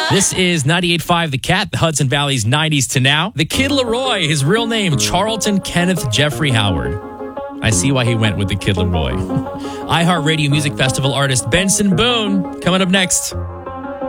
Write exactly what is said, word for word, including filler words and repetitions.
This is ninety-eight point five The Cat, the Hudson Valley's nineties to now. The Kid Laroi, his real name, Charlton Kenneth Jeffrey Howard. I see why he went with the Kid Laroi. iHeartRadio Music Festival artist Benson Boone, coming up next.